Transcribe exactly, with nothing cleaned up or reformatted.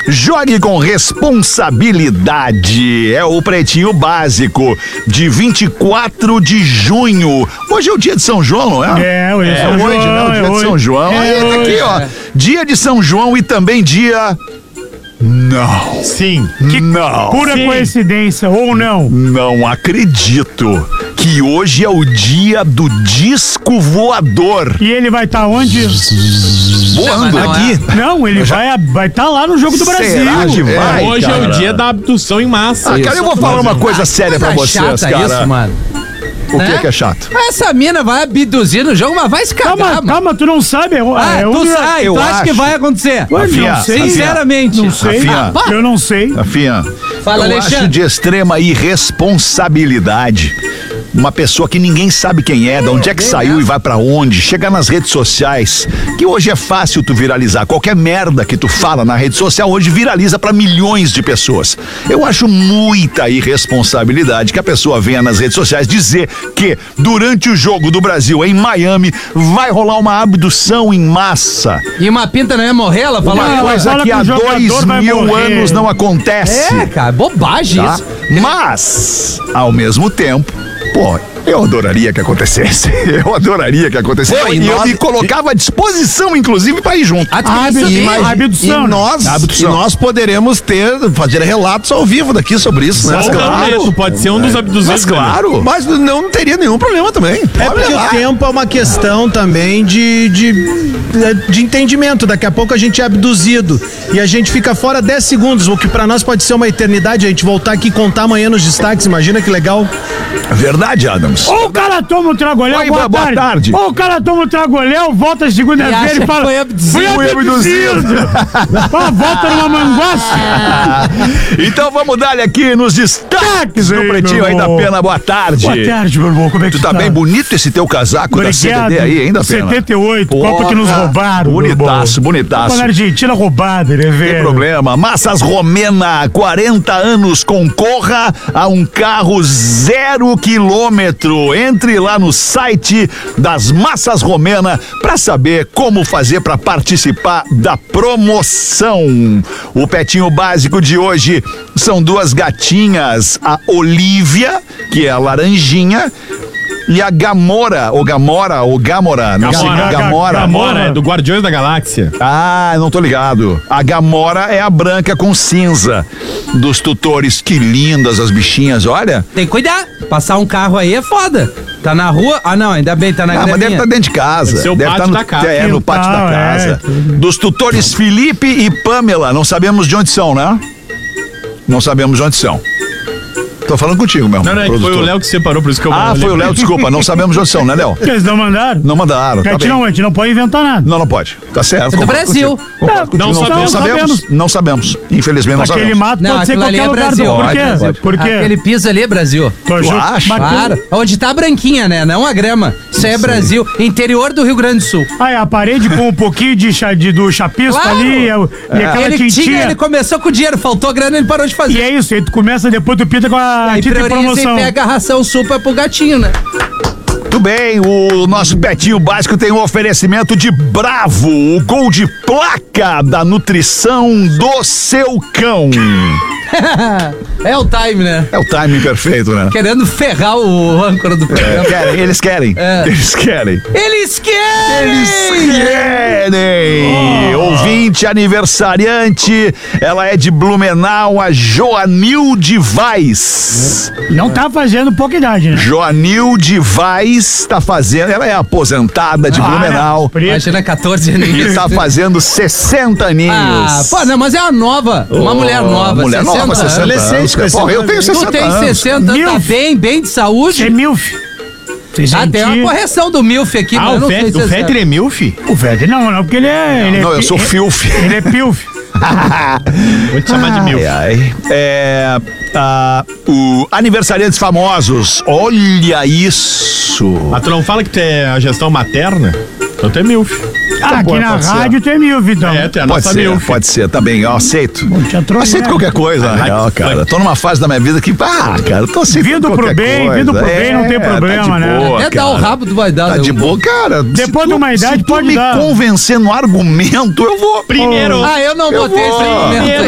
Jogue com responsabilidade. É o Pretinho Básico de vinte e quatro de junho. Hoje é o dia de São João, não é? É, hoje é, é São hoje, João, né? O dia é de hoje. São João. É Aí tá aqui, ó. Dia de São João e também dia... Não. Sim. Que não. Pura Sim. coincidência, ou não? Não acredito que hoje é o dia do disco voador. E ele vai estar onde? Voando Não, aqui. Não, ele vai vai estar lá no Jogo do Brasil. Será que vai, Hoje é cara? o dia da abdução em massa. Ah, cara, eu vou falar uma coisa séria pra Coisa vocês, chata cara. isso, mano. O que Né? que é chato? Essa mina vai abduzir no jogo, mas vai se cagar, Calma, mano. calma, tu não sabe. É, Ah, é tu, um- ah, eu tu acha acho. que vai acontecer? Ué, Rafinha, não sei. Rafinha. Sinceramente. Não sei. Rafinha. Eu não sei. Rafinha, Fala, eu Alexandre. acho de extrema irresponsabilidade uma pessoa que ninguém sabe quem é, de onde é que bem saiu mesmo. e vai pra onde, chegar nas redes sociais, que hoje é fácil tu viralizar. Qualquer merda que tu fala na rede social hoje viraliza pra milhões de pessoas. Eu acho muita irresponsabilidade que a pessoa venha nas redes sociais dizer que durante o jogo do Brasil em Miami vai rolar uma abdução em massa. E uma pinta não ia morrer, ela falou. Uma ela coisa fala que que há o jogador dois vai mil morrer. anos não acontece. É, cara, bobagem Tá? isso. Mas, ao mesmo tempo, pô, eu adoraria que acontecesse. Eu adoraria que acontecesse. Pô, e e eu nós- me colocava à disposição, inclusive, pra ir junto. Ah, tu Ah, quer saber? mas- E abdução, né? nós, Abdução. e nós poderemos ter, fazer relatos ao vivo daqui sobre isso, né? Mas Ou não, claro. né? Tu pode ser um dos abduzidos. Mas né? claro. Mas não, não teria nenhum problema também. É Pode porque levar. o tempo é uma questão também de, de, de entendimento. Daqui a pouco a gente é abduzido e a gente fica fora dez segundos, o que pra nós pode ser uma eternidade. A gente voltar aqui e contar amanhã nos destaques. Imagina que legal. Verdade, Adams. Ou o cara toma um tragoléu, Oi, boa, boa tarde. tarde. Ou o cara toma um tragoléu, volta E segunda-feira acha e que fala... foi abduzido. Fui abduzido. Pá, volta numa manguaça. Então vamos dar aqui nos destaques do Ei, Pretinho meu aí da irmão. Pena. Boa tarde. Boa tarde, meu irmão. Como é que Tu tá bem bonito esse teu casaco da C B D aí, ainda, Pena? setenta e oito, Porra. Copa que nos roubaram. meu irmão. Bonitaço, bonitaço. Copa na Argentina roubada, né, Não velho? tem problema. Massas Romena, quarenta anos, concorra a um carro zero quilômetro. Entre lá no site das Massas Romena para saber como fazer para participar da promoção. O Pretinho Básico de hoje são duas gatinhas, a Olivia, que é a laranjinha, e a Gamora, ou Gamora, ou Gamora, não sei, Gamora. Gamora. Gamora, é do Guardiões da Galáxia. Ah, não tô ligado. A Gamora é a branca com cinza dos tutores. Que lindas as bichinhas, olha. Tem que cuidar. Passar um carro aí é foda. Tá na rua. Ah, não, ainda bem, tá na Ah, mas deve graminha. estar dentro de casa. Deve ser o Deve pátio tá no, da casa. É, no pátio da Quintal, é. casa. Dos tutores Felipe e Pamela. Não sabemos de onde são, né? Não sabemos de onde são. Tô falando contigo, meu Não, não, é que foi produtor. o Léo que separou, por isso que eu Ah, olhei. foi o Léo, desculpa. Não sabemos de onde são, né, Léo? Que eles não mandaram? Não mandaram. Que a Tá gente bem. não, a gente não pode inventar nada. Não, não pode. Tá certo. É do concordo Brasil. contigo. Concordo Não contigo. sabemos. Não sabemos. Não sabemos. Infelizmente não Aquele sabemos. mato Não, pode ser aquilo ali qualquer é lugar Brasil. do... Por Pode, quê? pode. Por quê? Aquele piso ali é Brasil. Tu acha? acha? Mas tu- Claro. Onde tá a branquinha, né? Não a grama. Isso aí é Brasil. Interior do Rio Grande do Sul. Ah, é a parede com um pouquinho de, cha- de do chapisco Claro. ali é o- e aquela Ele tinha, tintinha. ele começou com dinheiro, faltou grana, ele parou de fazer. E é isso, aí tu começa, depois tu pinta com a Aí tinta de prioriza e promoção. pega a ração super pro gatinho, né? Muito bem, o nosso Pretinho Básico tem um oferecimento de Bravo, o gol de placa da nutrição do seu cão. É o time, né? É o timing perfeito, né? Querendo ferrar o âncora do programa. Querem, eles querem. É. Eles querem. Eles querem! Eles querem! Ouvinte aniversariante, ela é de Blumenau, a Joanilde Vaz. Não tá fazendo pouca idade, né? Joanilde Vaz tá fazendo, ela é aposentada de Blumenau Preto. Imagina catorze e aninhos. tá fazendo sessenta aninhos. Ah, pô, não, mas é uma nova. Uma mulher nova. Mulher nova, sessenta sessenta anos. anos. cara. Porra, eu tenho Tu sessenta tem anos. sessenta anos, tá Milf. bem, bem de É saúde. milf. Ah, tem uma correção do Milf aqui, mas Ah, eu o não sei Fed- se o é Fetter certo. é milf? O velho não, não, porque ele é... Ele Não, é eu sou pi- filf. Ele é pilf. Vou te chamar de milf. Ai, ai. É, ah, o aniversariantes famosos. Olha isso. Mas tu não fala que tu é a gestão materna? Então tu é milf. Ah, aqui bom, na pode ser. rádio tu é milf, então. É, tu é a Pode nossa ser, milf. pode ser, tá bem, eu aceito. tinha trouxa, Aceito né? qualquer coisa, na Ai, real, que cara. foi. Tô numa fase da minha vida que, ah, cara, tô aceitando Vindo pro qualquer bem, coisa. vindo pro bem, não tem É, problema, tá de né? boa, Até dar o cara. rabo tu vai dar. Tá né? de boa, cara. Depois se de tu- uma idade se tu pode me dar. convencer no argumento, eu vou. Primeiro. Ah, eu não Eu botei vou. esse argumento aí.